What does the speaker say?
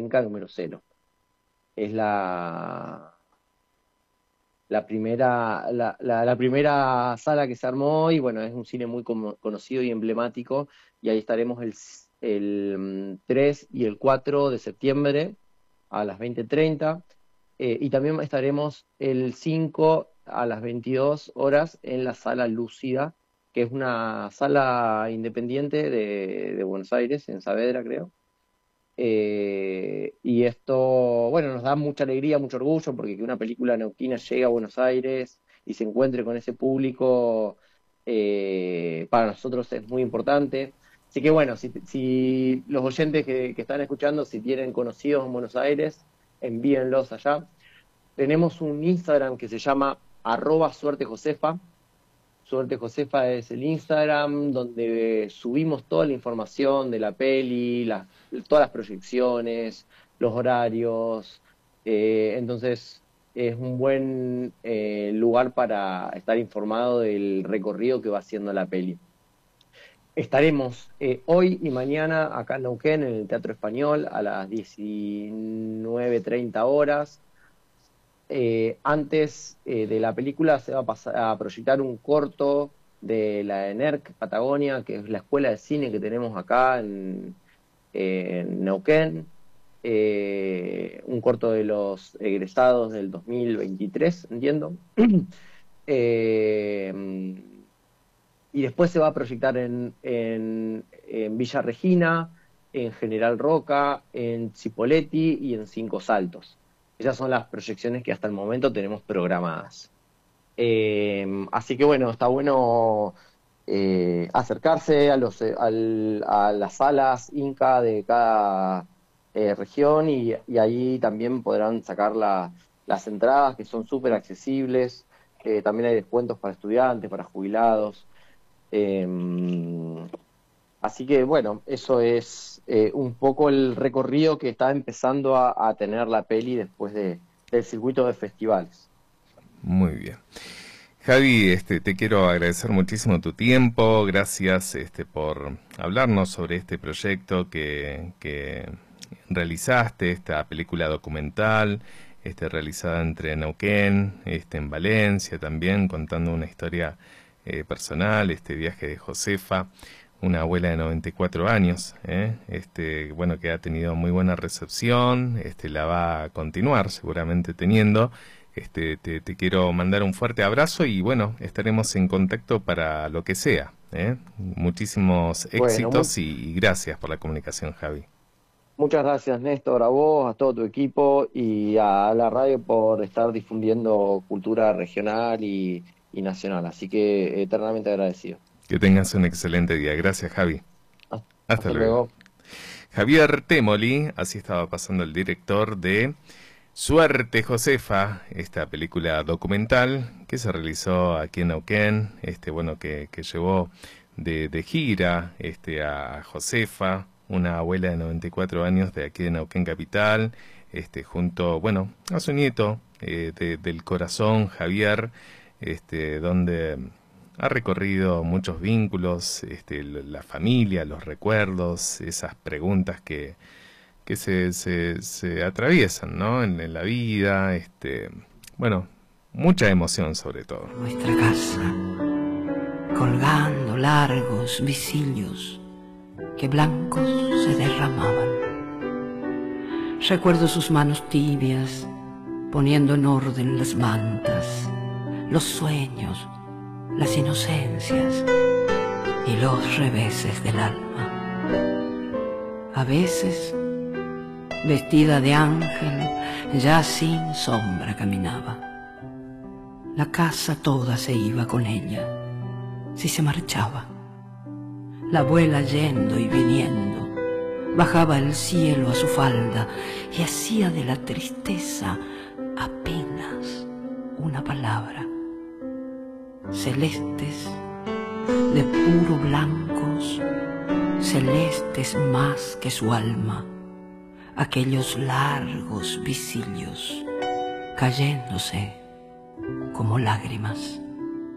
Inca número 0. Es la primera sala que se armó y bueno, es un cine muy conocido y emblemático, y ahí estaremos el 3 y el 4 de septiembre a las 20:30, y también estaremos el 5 a las 22 horas en la Sala Lúcida, que es una sala independiente de Buenos Aires, en Saavedra creo. Y esto, bueno, nos da mucha alegría, mucho orgullo, porque que una película neuquina llegue a Buenos Aires y se encuentre con ese público, para nosotros es muy importante. Así que bueno, si los oyentes que están escuchando, si tienen conocidos en Buenos Aires, envíenlos allá. Tenemos un Instagram que se llama @suertejosefa. Suerte Josefa es el Instagram donde subimos toda la información de la peli, todas las proyecciones, los horarios. Entonces es un buen lugar para estar informado del recorrido que va haciendo la peli. Estaremos hoy y mañana acá en Neuquén, en el Teatro Español, a las 19:30 horas. Antes de la película se va a pasar a proyectar un corto de la ENERC Patagonia, que es la escuela de cine que tenemos acá en Neuquén. Un corto de los egresados del 2023, entiendo. Y después se va a proyectar en Villa Regina, en General Roca, en Cipolletti y en Cinco Saltos. Esas son las proyecciones que hasta el momento tenemos programadas. Así que bueno, está bueno acercarse a las salas Inca de cada región, y ahí también podrán sacar las entradas, que son súper accesibles. También hay descuentos para estudiantes, para jubilados. Así que bueno, eso es un poco el recorrido que está empezando a tener la peli después del circuito de festivales. Muy bien. Javi, te quiero agradecer muchísimo tu tiempo, gracias por hablarnos sobre este proyecto que realizaste, esta película documental, realizada entre Neuquén, en Valencia también, contando una historia personal, este viaje de Josefa, una abuela de 94 años, bueno, que ha tenido muy buena recepción, la va a continuar seguramente teniendo. Te quiero mandar un fuerte abrazo y bueno, estaremos en contacto para lo que sea. Muchísimos éxitos, bueno, y gracias por la comunicación, Javi. Muchas gracias, Néstor, a vos, a todo tu equipo y a la radio por estar difundiendo cultura regional y nacional. Así que eternamente agradecido. Que tengas un excelente día. Gracias, Javi. Hasta luego. Javier Témoli, así estaba pasando el director de Suerte Josefa, esta película documental que se realizó aquí en Neuquén, bueno, que llevó de gira a Josefa, una abuela de 94 años de aquí de Neuquén Capital, junto, bueno, a su nieto del corazón, Javier, donde ha recorrido muchos vínculos, la familia, los recuerdos, esas preguntas que se atraviesan, ¿no? en la vida, bueno, mucha emoción sobre todo. Nuestra casa, colgando largos visillos que blancos se derramaban. Recuerdo sus manos tibias poniendo en orden las mantas, los sueños, las inocencias y los reveses del alma. A veces, vestida de ángel, ya sin sombra caminaba. La casa toda se iba con ella, si se marchaba. La abuela yendo y viniendo, bajaba el cielo a su falda y hacía de la tristeza apenas una palabra. Celestes, de puro blancos, celestes más que su alma, aquellos largos visillos cayéndose como lágrimas.